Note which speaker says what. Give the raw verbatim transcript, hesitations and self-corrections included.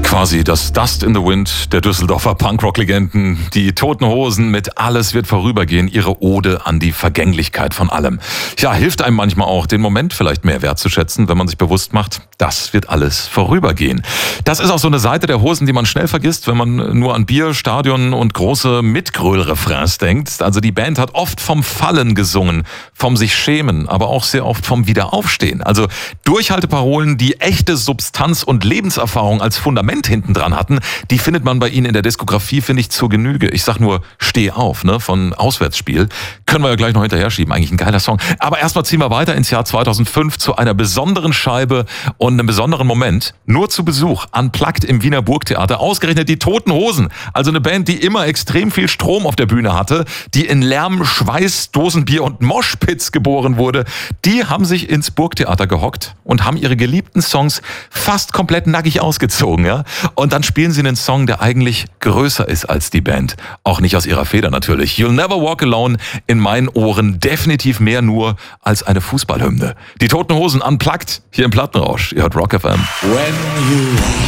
Speaker 1: Quasi das Dust in the Wind der Düsseldorfer Punkrock-Legenden. Die Toten Hosen mit Alles wird vorübergehen, ihre Ode an die Vergänglichkeit von allem. Ja, hilft einem manchmal auch, den Moment vielleicht mehr wertzuschätzen, wenn man sich bewusst macht, das wird alles vorübergehen. Das ist auch so eine Seite der Hosen, die man schnell vergisst, wenn man nur an Bier, Stadion und große Mitgröl-Refrains denkt. Also die Band hat oft vom Fallen gesungen, vom sich schämen, aber auch sehr oft vom Wiederaufstehen. Also Durchhalteparolen, die echte Substanz und Lebenserfahrung als Fundament hinten dran hatten, die findet man bei ihnen in der Diskografie, finde ich, zur Genüge. Ich sag nur Steh auf, ne, von Auswärtsspiel. Können wir ja gleich noch hinterher schieben, eigentlich ein geiler Song. Aber erstmal ziehen wir weiter ins Jahr zweitausendfünf zu einer besonderen Scheibe und einem besonderen Moment. Nur zu Besuch, unplugged im Wiener Burgtheater, ausgerechnet die Toten Hosen. Also eine Band, die immer extrem viel Strom auf der Bühne hatte, die in Lärm, Schweiß, Dosenbier und Moshpits geboren wurde. Die haben sich ins Burgtheater gehockt und haben ihre geliebten Songs fast komplett nackig ausgezogen, ja. Und dann spielen sie einen Song, der eigentlich größer ist als die Band. Auch nicht aus ihrer Feder natürlich. You'll Never Walk Alone, in meinen Ohren definitiv mehr nur als eine Fußballhymne. Die Toten Hosen unplugged, hier im Plattenrausch. Ihr hört Rock F M.
Speaker 2: When you